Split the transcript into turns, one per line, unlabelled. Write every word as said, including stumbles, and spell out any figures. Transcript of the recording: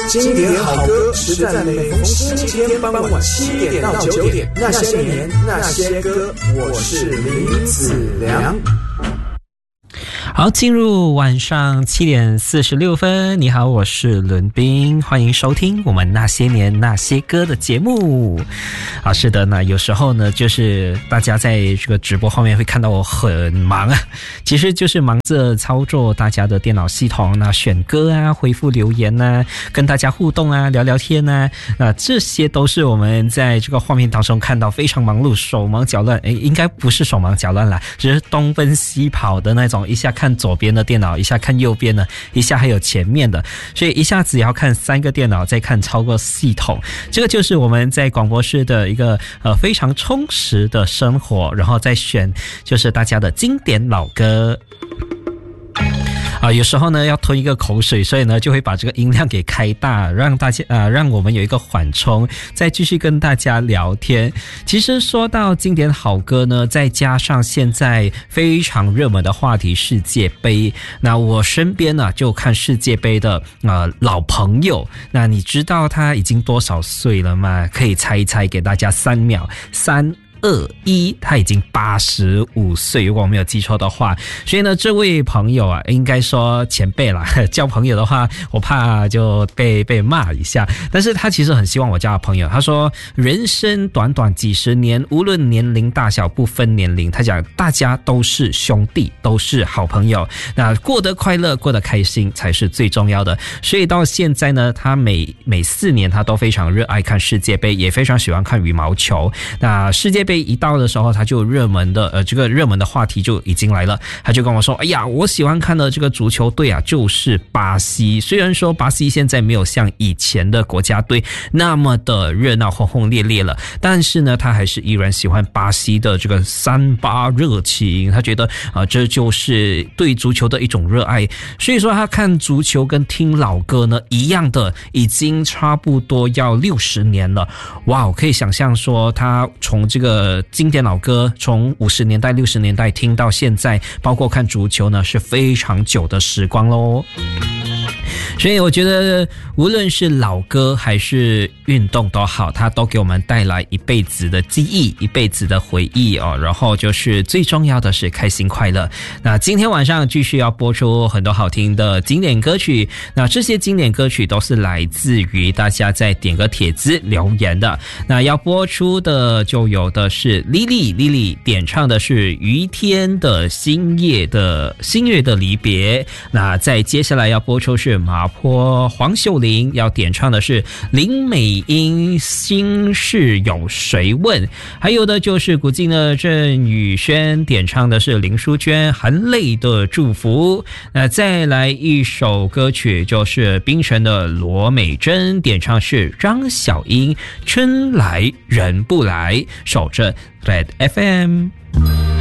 经典好歌实在每逢星期天傍晚七点到九点，那些年那些歌，我是林子良。
好，进入晚上七点四十六分。你好，我是伦彬，欢迎收听我们那些年那些歌的节目。啊，是的，那有时候呢，就是大家在这个直播后面会看到我很忙啊，其实就是忙着操作大家的电脑系统，那选歌啊，回复留言啊，跟大家互动啊，聊聊天啊，那这些都是我们在这个画面当中看到非常忙碌、手忙脚乱。诶，应该不是手忙脚乱啦，只是东奔西跑的那种，一下看左边的电脑，一下看右边的，一下还有前面的，所以一下子要看三个电脑，再看超过系统。这个就是我们在广播室的一个呃非常充实的生活，然后再选就是大家的经典老歌。啊，有时候呢要吞一个口水，所以呢就会把这个音量给开大，让大家呃让我们有一个缓冲，再继续跟大家聊天。其实说到经典好歌呢，再加上现在非常热门的话题世界杯，那我身边呢就看世界杯的呃老朋友，那你知道他已经多少岁了吗？可以猜一猜，给大家三秒，三二一，他已经八十五岁，如果我没有记错的话。所以呢，这位朋友啊，应该说前辈啦，交朋友的话我怕就被被骂一下，但是他其实很希望我交朋友。他说人生短短几十年，无论年龄大小不分年龄，他讲大家都是兄弟，都是好朋友，那过得快乐过得开心才是最重要的。所以到现在呢，他每每四年他都非常热爱看世界杯，也非常喜欢看羽毛球。那世界杯一到的时候，他就热门的呃这个热门的话题就已经来了。他就跟我说，哎呀，我喜欢看的这个足球队啊就是巴西。虽然说巴西现在没有像以前的国家队那么的热闹轰轰烈烈了，但是呢他还是依然喜欢巴西的这个三八热情。他觉得啊、呃、这就是对足球的一种热爱。所以说他看足球跟听老歌呢一样的，已经差不多要六十年了。哇，我可以想象说他从这个呃，经典老歌从五十年代、六十年代听到现在，包括看足球呢，是非常久的时光咯。所以我觉得无论是老歌还是运动都好，它都给我们带来一辈子的记忆，一辈子的回忆哦。然后就是最重要的是开心快乐。那今天晚上继续要播出很多好听的经典歌曲，那这些经典歌曲都是来自于大家在点歌帖子留言的。那要播出的就有的是 Lily Lily 点唱的是于天的星夜的星月的离别。那再接下来要播出是马坡黄秀玲要点唱的是林美英心事有谁问。还有的就是古晋的郑宇轩点唱的是林淑娟含泪的祝福。那再来一首歌曲就是冰城的罗美珍点唱是张小英春来人不来。守着 Red F M。